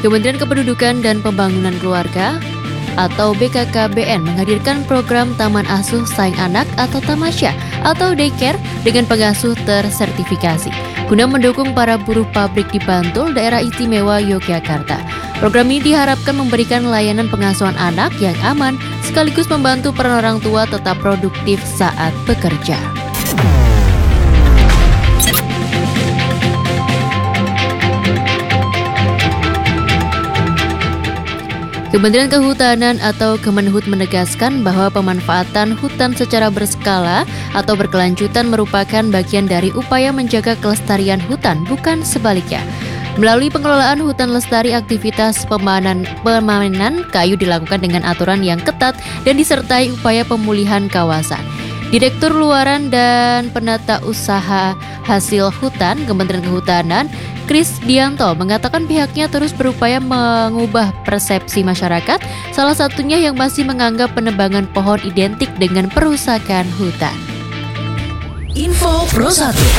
Kementerian Kependudukan dan Pembangunan Keluarga atau BKKBN menghadirkan program Taman Asuh Sayang Anak atau Tamasya atau daycare dengan pengasuh tersertifikasi guna mendukung para buruh pabrik di Bantul, Daerah Istimewa Yogyakarta. Program ini diharapkan memberikan layanan pengasuhan anak yang aman sekaligus membantu peran orang tua tetap produktif saat bekerja. Kementerian Kehutanan atau Kemenhut menegaskan bahwa pemanfaatan hutan secara berskala atau berkelanjutan merupakan bagian dari upaya menjaga kelestarian hutan, bukan sebaliknya. Melalui pengelolaan hutan lestari, aktivitas pemanenan kayu dilakukan dengan aturan yang ketat dan disertai upaya pemulihan kawasan. Direktur Luaran dan Penata Usaha Hasil Hutan Kementerian Kehutanan, Kris Dianto, mengatakan pihaknya terus berupaya mengubah persepsi masyarakat, salah satunya yang masih menganggap penebangan pohon identik dengan perusakan hutan. Info Pro 1.